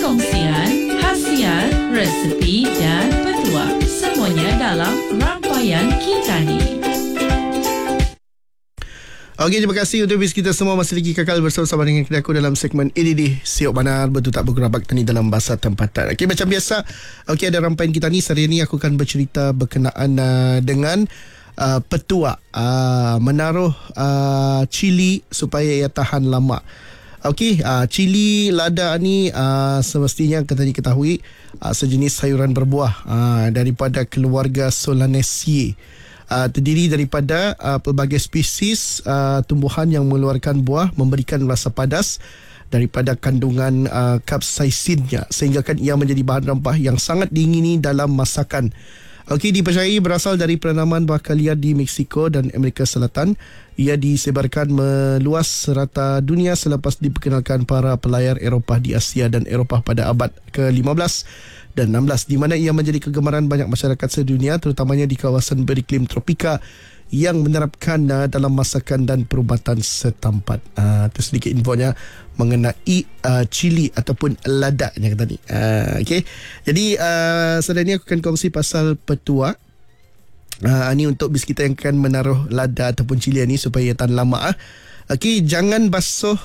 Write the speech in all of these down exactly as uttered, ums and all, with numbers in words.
perkongsian, hasiat, resepi dan petuah. Semuanya dalam Rangkaian Kita Ni. Okey, terima kasih untuk bis kita semua masih lagi kekal bersama-sama dengan kita aku dalam segmen A D D Siok Banar Betul Tak Bergerabak Tani dalam bahasa tempatan. Okey, macam biasa, okey, ada rangkaian kita ni. Hari ini aku akan bercerita berkenaan uh, dengan uh, petua uh, menaruh uh, cili supaya ia tahan lama. Okey, uh, cili lada ni uh, semestinya kita diketahui uh, sejenis sayuran berbuah uh, daripada keluarga Solanaceae. Uh, terdiri daripada uh, pelbagai spesies uh, tumbuhan yang mengeluarkan buah, memberikan rasa padas daripada kandungan uh, kapsaisinnya, sehingga kan ia menjadi bahan rempah yang sangat diingini dalam masakan. Okey, dipercayai berasal dari penanaman buah liar di Mexico dan Amerika Selatan. Ia disebarkan meluas serata dunia selepas diperkenalkan para pelayar Eropah di Asia dan Eropah pada abad ke lima belas dan enam belas, di mana ia menjadi kegemaran banyak masyarakat sedunia, terutamanya di kawasan beriklim tropika yang menerapkan uh, dalam masakan dan perubatan setempat. Uh, itu sedikit infonya mengenai uh, cili ataupun lada yang kata ni. Uh, okay. Jadi uh, setelah ini aku akan kongsi pasal petua. Uh, ini untuk bis kita yang akan menaruh lada ataupun cili ni supaya tahan lama. Uh. Okey, jangan basuh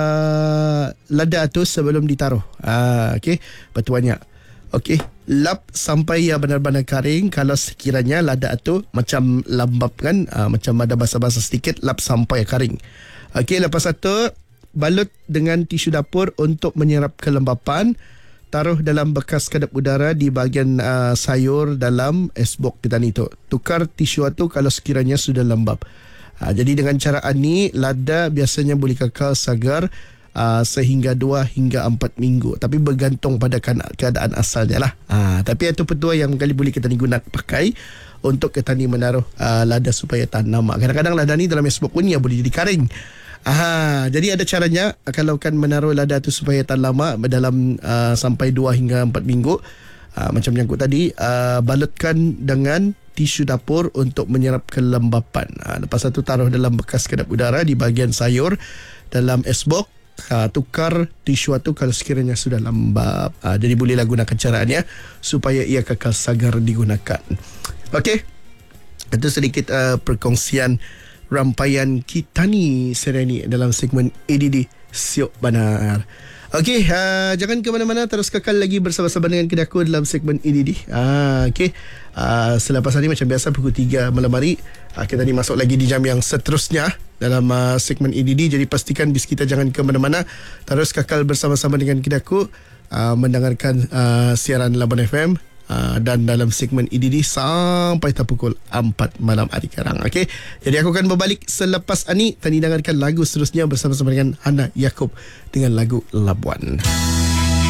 uh, lada tu sebelum ditaruh. Uh, Okey, petuanya. Okey, lap sampai ia benar-benar kering. Kalau sekiranya lada tu macam lembab kan, uh, macam ada basah-basah sedikit, lap sampai kering. Okey, lepas itu balut dengan tisu dapur untuk menyerap kelembapan. Taruh dalam bekas kedap udara di bahagian uh, sayur dalam esbok kita ni tu. Tukar tisu tu kalau sekiranya sudah lembab. Uh, jadi dengan cara ni lada biasanya boleh kekal segar Uh, sehingga dua hingga empat minggu, tapi bergantung pada keadaan asalnya lah. Uh, tapi itu petua yang kali boleh kita guna pakai untuk kita ni menaruh uh, lada supaya tahan lama. Kadang-kadang lada ni dalam esbok pun ia boleh jadi kering. Aha, jadi ada caranya kalau kan menaruh lada tu supaya tahan lama dalam uh, sampai dua hingga empat minggu. Uh, macam yang aku tadi, uh, balutkan dengan tisu dapur untuk menyerap kelembapan. Uh, lepas itu taruh dalam bekas kedap udara di bahagian sayur dalam esbok. Uh, tukar tisu tu kalau sekiranya sudah lembab. Uh, jadi bolehlah gunakan caranya supaya ia kekal segar digunakan. Okey, itu sedikit uh, perkongsian rangkaian kita ni sehari ni dalam segmen A D D Siok Banar. Okey, uh, jangan ke mana-mana, terus kekal lagi bersama-sama dengan kita aku dalam segmen A D D. Uh, Okey, uh, selepas ini macam biasa pukul tiga malam hari uh, kita ni masuk lagi di jam yang seterusnya dalam uh, segmen A D D. Jadi pastikan bis kita jangan ke mana-mana, terus kekal bersama-sama dengan kita aku uh, mendengarkan uh, siaran Labuan F M uh, dan dalam segmen A D D sampai pukul empat malam hari sekarang. Okey, jadi aku akan berbalik selepas ini. Tadi dengarkan lagu seterusnya bersama-sama dengan Hana Yaakob dengan lagu Labuan.